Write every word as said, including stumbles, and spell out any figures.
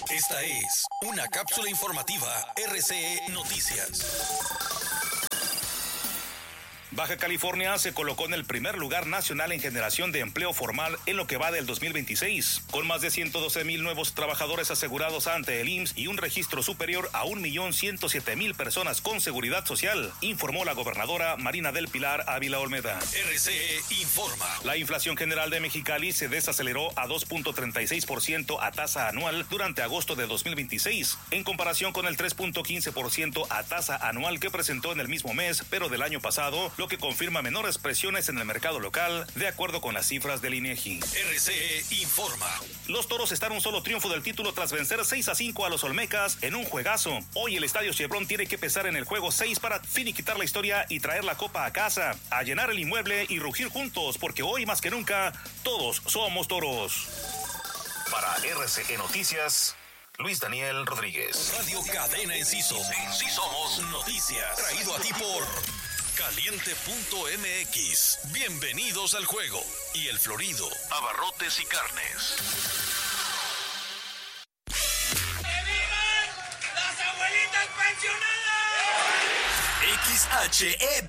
Esta es una cápsula informativa R C E Noticias. Baja California se colocó en el primer lugar nacional en generación de empleo formal en lo que va del dos mil veintiséis, con más de ciento doce mil nuevos trabajadores asegurados ante el I M S S y un registro superior a un millón ciento siete mil personas con seguridad social, informó la gobernadora Marina del Pilar Ávila Olmeda. R C E informa. La inflación general de Mexicali se desaceleró a dos punto treinta y seis por ciento a tasa anual durante agosto de dos mil veintiséis, en comparación con el tres punto quince por ciento a tasa anual que presentó en el mismo mes, pero del año pasado, lo que confirma menores presiones en el mercado local, de acuerdo con las cifras del INEGI. R C E informa. Los Toros están a un solo triunfo del título tras vencer seis a cinco a los Olmecas en un juegazo. Hoy el Estadio Chevron tiene que pesar en el juego seis para finiquitar la historia y traer la copa a casa, a llenar el inmueble y rugir juntos, porque hoy más que nunca, todos somos Toros. Para R C E Noticias, Luis Daniel Rodríguez. Radio Cadena Enciso. Sí somos noticias. Traído a ti por Caliente punto M X. Bienvenidos al juego. Y el Florido. Abarrotes y carnes. ¡Que vivan las abuelitas pensionadas! X H E